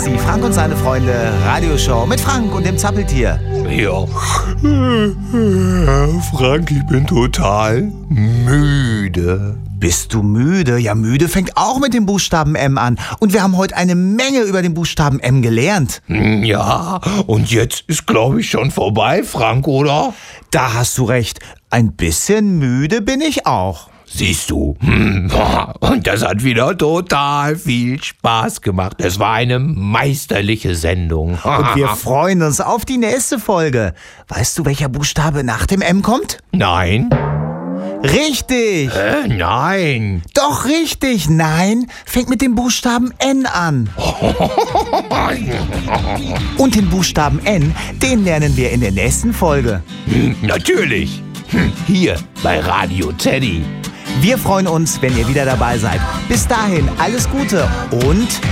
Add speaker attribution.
Speaker 1: die Frank und seine Freunde Radioshow mit Frank und dem Zappeltier.
Speaker 2: Ja. Frank, ich bin total müde.
Speaker 1: Bist du müde? Ja, müde fängt auch mit dem Buchstaben M an. Und wir haben heute eine Menge über den Buchstaben M gelernt.
Speaker 2: Ja, und jetzt ist, glaube ich, schon vorbei, Frank, oder?
Speaker 1: Da hast du recht. Ein bisschen müde bin ich auch.
Speaker 2: Siehst du, und das hat wieder total viel Spaß gemacht. Es war eine meisterliche Sendung.
Speaker 1: Und wir freuen uns auf die nächste Folge. Weißt du, welcher Buchstabe nach dem M kommt?
Speaker 2: Nein?
Speaker 1: Richtig!
Speaker 2: Nein!
Speaker 1: Doch richtig! Nein, fängt mit dem Buchstaben N an. Und den Buchstaben N, den lernen wir in der nächsten Folge.
Speaker 2: Natürlich! Hier bei Radio Teddy.
Speaker 1: Wir freuen uns, wenn ihr wieder dabei seid. Bis dahin, alles Gute und